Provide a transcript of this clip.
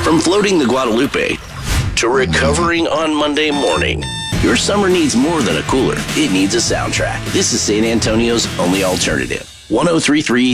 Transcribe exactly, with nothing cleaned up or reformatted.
From floating the Guadalupe to recovering on Monday morning, your summer needs more than a cooler. It needs a soundtrack. This is San Antonio's only alternative. one oh three point three